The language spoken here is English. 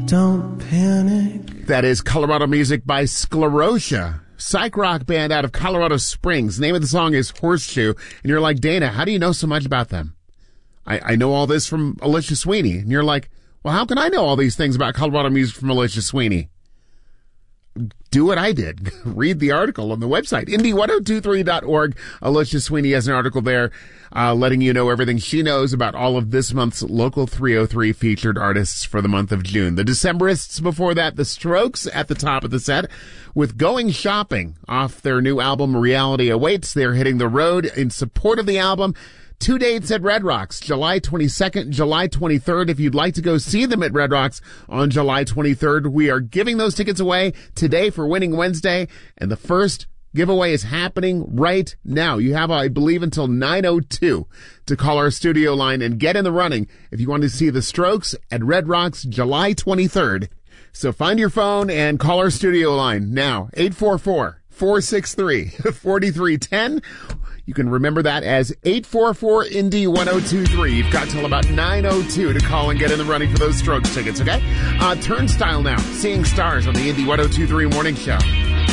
Don't panic. That is Colorado music by Sclerotia, psych rock band out of Colorado Springs. The name of the song is Horseshoe. And you're like, Dana, how do you know so much about them? I know all this from Alicia Sweeney. And you're like, well, how can I know all these things about Colorado music from Alicia Sweeney? Do what I did. Read the article on the website, indie1023.org. Alicia Sweeney has an article there letting you know everything she knows about all of this month's Local 303 featured artists for the month of June. The Decemberists before that, The Strokes at the top of the set with Going Shopping off their new album Reality Awaits. They're hitting the road in support of the album. 2 dates at Red Rocks, July 22nd, July 23rd. If you'd like to go see them at Red Rocks on July 23rd, we are giving those tickets away today for Winning Wednesday, and the first giveaway is happening right now. You have, I believe, until 9:02 to call our studio line and get in the running if you want to see the Strokes at Red Rocks July 23rd. So find your phone and call our studio line now, 844-463-4310. You can remember that as 844-INDY-1023. You've got till about 9:02 to call and get in the running for those Strokes tickets, okay? Turnstile now, Seeing Stars on the Indy 1023 Morning Show.